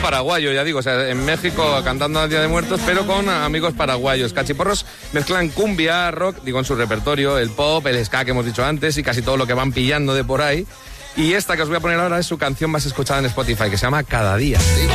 paraguayo, ya digo, o sea, en México cantando al Día de Muertos, pero con amigos paraguayos. Cachiporros mezclan cumbia, rock, digo, en su repertorio, el pop, el ska que hemos dicho antes y casi todo lo que van pillando de por ahí. Y esta que os voy a poner ahora es su canción más escuchada en Spotify, que se llama Cada Día.